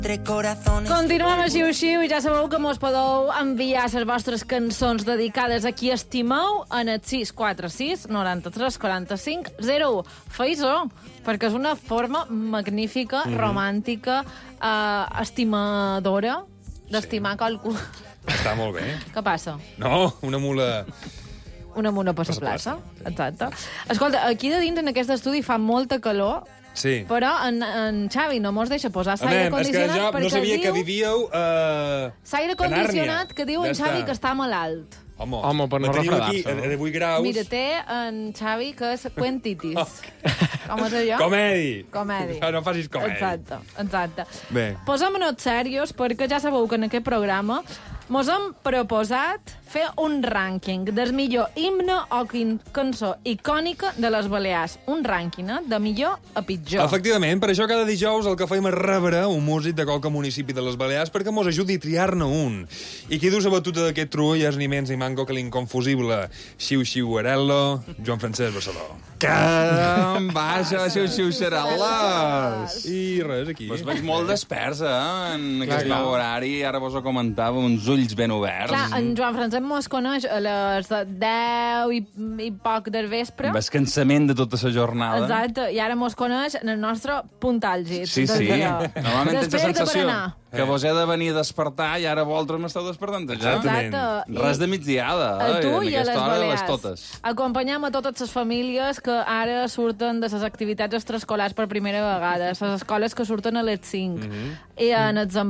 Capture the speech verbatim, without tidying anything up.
Continuem a Xiu-Xiu i ja sabeu que mos podeu enviar les vostres cançons dedicades a qui estimeu en el sis quatre sis noranta-tres quaranta-cinc zero u. Feu-ho, perquè és una forma magnífica, mm-hmm. romàntica, eh, estimadora d'estimar sí. qualcú. Està molt bé. Què passa? No, una mula... Una mula per la plaça. Exacte. Escolta, aquí de dins, en aquest estudi, fa molta calor, sí. però en, en Xavi no mos deixa posar l'aire condicionat és que jo no sabia diu... que vivíeu uh, l'aire condicionat que diu ja en Xavi està. Que està malalt. Home, Home per no refredar-se. A divuit graus. Mira, té en Xavi que és quentitis. Oh. Com és allò? Comedi. Comedi. No facis comedi. Exacte, exacte. Bé. Posem-nos serios, perquè ja sabeu que en aquest programa mos hem proposat fer un rànquing del millor himne o cançó icònica de les Balears. Un rànquing, eh? De millor a pitjor. Efectivament, per això cada dijous el que fem és rebre un músic de qualque municipi de les Balears perquè mos ajudi a triar-ne un. I qui du la batuta d'aquest trull és ni menys ni manco que l'inconfusible Xiu-Xiu Arello, Joan Francesc Barceló. Caram, vaja, Xiu-Xiu Xarel·les! I res, aquí. Vos veig molt despersa, eh, en aquest nou horari. Ara vos ho comentava, uns ulls ben oberts. Clar, en Joan Francesc mos coneix a les deu i, i poc del vespre. Amb el cansament de tota la jornada. Exacte, i ara mos coneix en el nostre punt àlgid. Sí, sí. Normalment tens la sensació que vos he de venir a despertar i ara vosaltres m'esteu despertant. Exactament. Res de migdiada, a eh? tu I i a les Balears. Les totes. Acompanyem a totes les famílies que ara surten de les activitats extraescolars per primera vegada, les escoles que surten a les cinc, mm-hmm. i en els